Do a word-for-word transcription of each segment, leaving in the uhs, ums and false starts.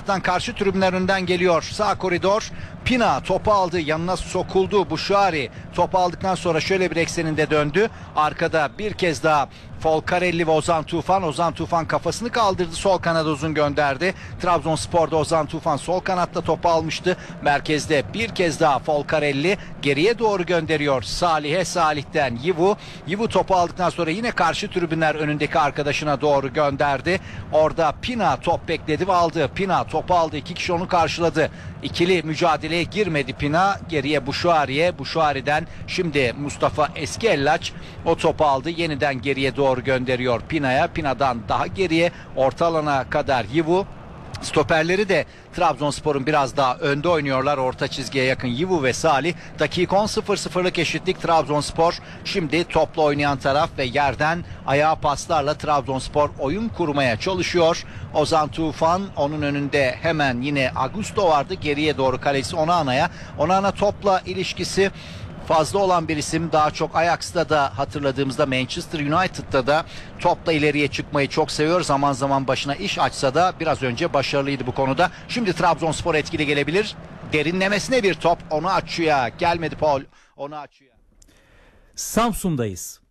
taraftan karşı tribünler önünden geliyor. Sağ koridor. Pina topu aldı, yanına sokuldu. Buşuari topu aldıktan sonra şöyle bir ekseninde döndü. Arkada bir kez daha Folcarelli ve Ozan Tufan. Ozan Tufan kafasını kaldırdı, sol kanada uzun gönderdi. Trabzonspor'da Ozan Tufan sol kanatta topu almıştı. Merkezde bir kez daha Folcarelli geriye doğru gönderiyor. Salih'e, Salih'ten Yivu. Yivu topu aldıktan sonra yine karşı tribünler önündeki arkadaşına doğru gönderdi. Orada Pina top bekledi ve aldı. Pina topu aldı, iki kişi onu karşıladı. İkili mücadeleye girmedi Pina. Geriye Buşuari'ye. Buşuari'den şimdi Mustafa Eskellaç o topu aldı. Yeniden geriye doğru gönderiyor Pina'ya. Pina'dan daha geriye orta alana kadar Yivu. Stoperleri de Trabzonspor'un biraz daha önde oynuyorlar. Orta çizgiye yakın Yivu ve Salih. Dakika on sıfır sıfırlık eşitlik Trabzonspor. Şimdi topla oynayan taraf ve yerden ayağa paslarla Trabzonspor oyun kurmaya çalışıyor. Ozan Tufan, onun önünde hemen yine Augusto vardı. Geriye doğru kalesi Onana'ya. Onana topla ilişkisi fazla olan bir isim. Daha çok Ajax'ta da hatırladığımızda, Manchester United'da da topla ileriye çıkmayı çok seviyor. Zaman zaman başına iş açsa da biraz önce başarılıydı bu konuda. Şimdi Trabzonspor etkili gelebilir. Derinlemesine bir top. Onu açıyor. Gelmedi Paul. Onu açıyor. Samsun'dayız.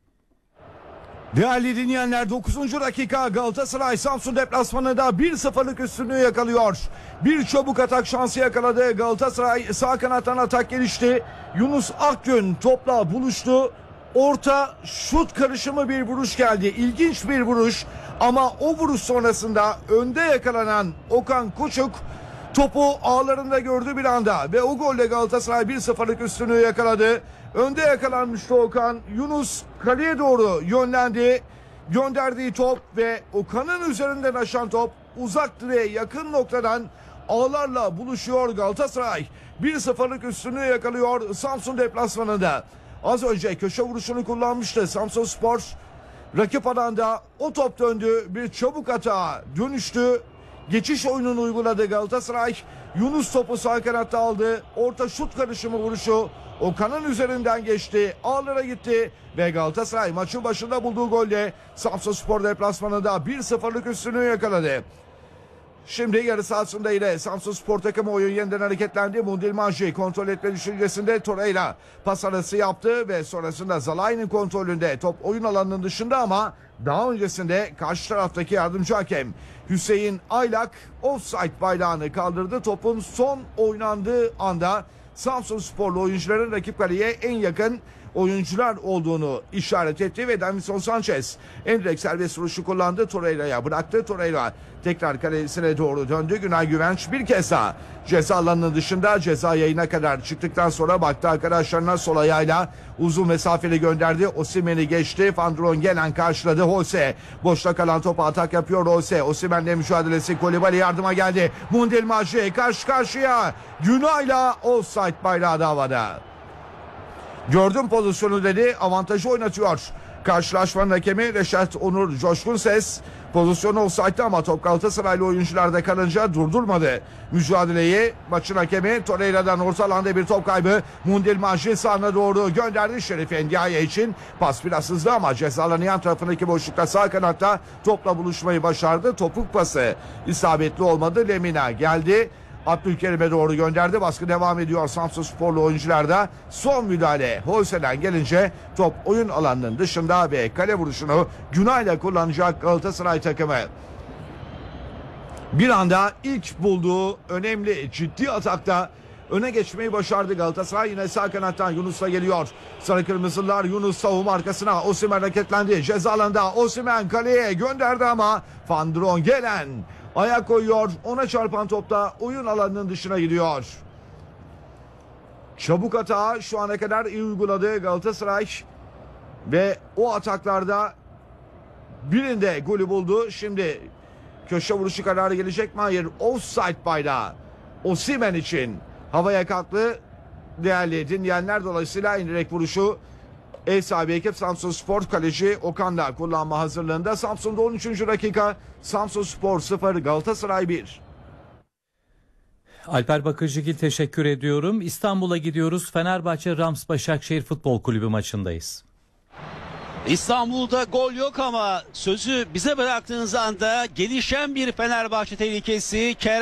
Değerli dinleyenler, dokuzuncu dakika, Galatasaray Samsun deplasmanında bir sıfırlık üstünlüğü yakalıyor. Bir çabuk atak şansı yakaladı. Galatasaray sağ kanattan atak gelişti. Yunus Akgün topla buluştu. Orta şut karışımı bir vuruş geldi. İlginç bir vuruş ama o vuruş sonrasında önde yakalanan Okan Koçuk topu ağlarında gördü bir anda ve o golle Galatasaray bir sıfırlık üstünlüğü yakaladı. Önde yakalanmıştı Okan. Yunus kaleye doğru yönlendi. Gönderdiği top ve Okan'ın üzerinden aşan top uzak direğe yakın noktadan ağlarla buluşuyor Galatasaray. bir sıfırlık üstünlüğü yakalıyor Samsun deplasmanında. Az önce köşe vuruşunu kullanmıştı Samsunspor. Rakip alanda o top döndü. Bir çabuk atağa dönüştü. Geçiş oyununu uyguladı Galatasaray. Yunus topu sağ kanatta aldı. Orta şut karışımı vuruşu Okan'ın üzerinden geçti. Ağlara gitti ve Galatasaray maçın başında bulduğu golle Samsunspor deplasmanında bir sıfırlık üstünlüğü yakaladı. Şimdi yarı sahasında yine Samsunspor takımı oyun yeniden hareketlendi. Mundilmanji kontrol etme düşüncesinde Torreira pas arası yaptı ve sonrasında Zalai'nin kontrolünde top oyun alanının dışında ama daha öncesinde karşı taraftaki yardımcı hakem Hüseyin Aylak offside bayrağını kaldırdı. Topun son oynandığı anda Samsunsporlu oyuncuların rakip kaleye en yakın oyuncular olduğunu işaret etti ve Davinson Sanchez en serbest vuruşu kullandı. Torreira'ya bıraktı. Torreira tekrar kalesine doğru döndü. Günay Güvenç bir kez daha ceza alanının dışında, ceza yayına kadar çıktıktan sonra baktı arkadaşlarına, sol ayağıyla uzun mesafeli gönderdi. Osimhen'i geçti. Van der gelen karşıladı. Holse boşta kalan topa atak yapıyor. Holse, Osimhen'le mücadelesi, Kolibali yardıma geldi. Mundilmanji karşı karşıya Günay'la offside bayrağı da havada. Gördüm pozisyonu dedi, avantajı oynatıyor. Karşılaşmanın hakemi Reşat Onur Coşkun Ses pozisyonu offside'da ama top Galatasaraylı oyuncularda kalınca durdurmadı mücadeleyi. Maçın hakemi Torreira'dan orta alanda bir top kaybı. Mundilmanji sağına doğru gönderdi Şerif Ndiaye için. Pas biraz hızlı ama cezaların yan tarafındaki boşlukta sağ kanatta topla buluşmayı başardı. Topuk pası isabetli olmadı. Lemina geldi. Abdülkerim'e doğru gönderdi. Baskı devam ediyor Samsunsporlu oyuncularda. Son müdahale Holse'den gelince top oyun alanının dışında ve kale vuruşunu Günay'la kullanacak Galatasaray takımı. Bir anda ilk bulduğu önemli ciddi atakta öne geçmeyi başardı Galatasaray. Yine sağ kanattan Yunus'la geliyor. Sarı kırmızılar Yunus savunma arkasına. Osimhen hareketlendi. Ceza alanında Osimhen kaleye gönderdi ama Van der gelen ayak koyuyor. Ona çarpan topta oyun alanının dışına gidiyor. Çabuk atağı şu ana kadar iyi uyguladı Galatasaray. Ve o ataklarda birinde golü buldu. Şimdi köşe vuruşu kararı gelecek mi? Hayır. Offside bayrağı Osimhen için havaya kalktı. Değerli dinleyenler, dolayısıyla indirek vuruşu ev sahibi ekip Samsunspor, kaleci Okan'la kullanma hazırlığında. Samsun'da on üçüncü dakika, Samsunspor sıfır Galatasaray bir. Alper Bakırcıgil teşekkür ediyorum. İstanbul'a gidiyoruz. Fenerbahçe Rams Başakşehir Futbol Kulübü maçındayız. İstanbul'da gol yok ama sözü bize bıraktığınız anda gelişen bir Fenerbahçe tehlikesi. Kerem